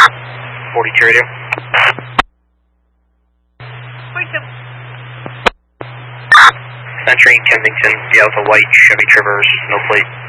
42 radio. 42. Entering Kensington, Delta White, Chevy Traverse, no plate.